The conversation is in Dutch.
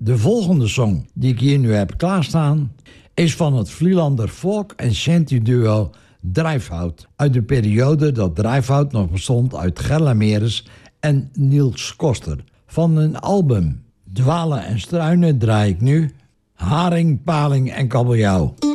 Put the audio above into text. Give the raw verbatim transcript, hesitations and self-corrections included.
De volgende song die ik hier nu heb klaarstaan is van het Vlielander folk- en shanty-duo Drijfhout. Uit de periode dat Drijfhout nog bestond uit Gerla Meres en Niels Koster. Van hun album Dwalen en Struinen draai ik nu Haring, Paling en Kabeljauw.